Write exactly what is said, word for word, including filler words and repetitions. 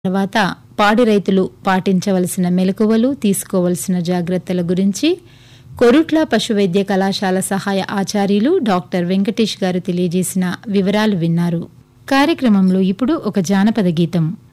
తర్వాత పాడి రైతులు పాటించవలసిన మెలకువలు, తీసుకోవలసిన జాగ్రత్తల గురించి కొరుట్ల పశువైద్య కళాశాల సహాయ ఆచార్యులు డాక్టర్ వెంకటేష్ గారు తెలియజేసిన వివరాలు విన్నారు. కార్యక్రమంలో ఇప్పుడు ఒక జానపద గీతం.